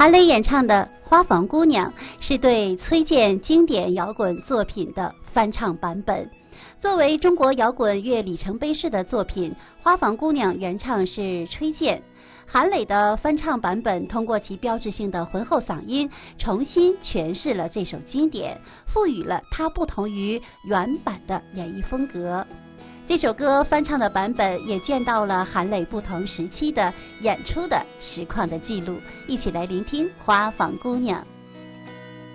韩磊演唱的《花房姑娘》是对崔健经典摇滚作品的翻唱版本。作为中国摇滚乐里程碑式的作品，《花房姑娘》原唱是崔健，韩磊的翻唱版本通过其标志性的浑厚嗓音，重新诠释了这首经典，赋予了它不同于原版的演绎风格。这首歌翻唱的版本也见到了韩磊不同时期的演出的实况的记录，一起来聆听《花房姑娘》。